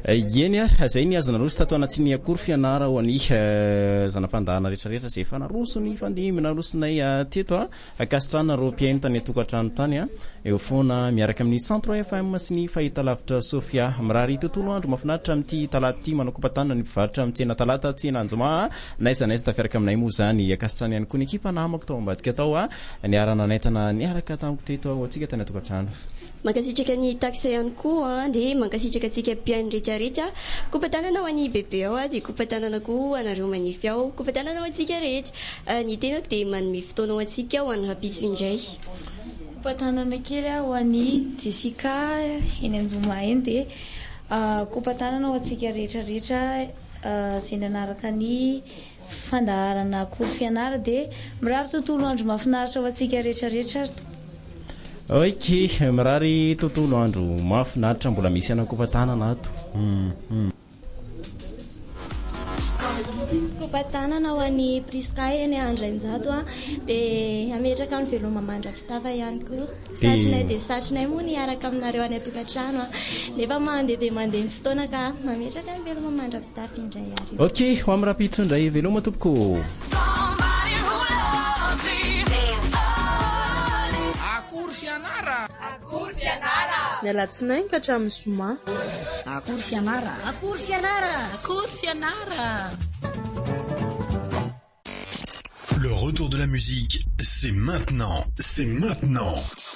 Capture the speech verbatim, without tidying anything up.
eny a zay ny azona roso tato anaty ny akory fianara ho any zanam-pandahana rehetrarehetra zay efa naroso ny fandimy narosonay teto a akasitrana ro mpiaino tany atokantrano tany a eo foana miaraka amin'ny centre F M sy ny fahitalavitra Sofia mirary tontolo andro mafinaritra amin'ity talata ity manakopatana ny mpivarotra amin'ny tsena talata tsena anjoma naiza naiza tafiaraka aminay moa zany akasitrana ihany koa ny ekipa namako tao ambadika tao a niarana naitana niaraka tamiko teto ao atsika tany atokantrano. Mankasitraka ny taxa ihany koa dia mankasitraka antsika mpiaino rehetrarehetra kopatanana ho an'ny bebe ao dia kopatanana koa anareo manify ao kopatanana ho antsika rehetra ny tenako dia manome fotoana ho antsika ho an'ny rapiso indray kopatanana kely ho an'ny Jessica eny Anjoma eny dia kopatanana ho antsika rehetrarehetra izay nanaraka ny fandaharana akory fianara dia mirary tontolo andro mahafinaritra ho antsika rehetrarehetra. Ok, mirary tontolo andro mahafinaritra mbola misy anakopatanana ato. Mm. Kopatanana ho an'ny Priska eny Andranjato a dia ametraka amin'ny veloma mandravitava ihany koa. Satrinay dia satrinay moa niaraka aminareo any atokantrano a nefa mandeha dia mandeha ny fotoana ka mametraka amin'ny veloma mandravitava indray ary. Ok, ho amin'ny rapitso indray veloma tompoko. Akory fianara. Mialatsinainy ka hatramin'ny zoma. Akory fianara. Akory fianara. Akory fianara. Le retour de la musique, c'est maintenant, c'est maintenant.